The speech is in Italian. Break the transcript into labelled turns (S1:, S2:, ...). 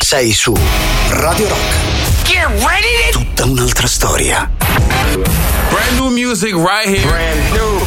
S1: Sei su Radio Rock.
S2: Get ready to...
S1: Tutta un'altra storia.
S3: Brand new music right here.
S2: Brand new.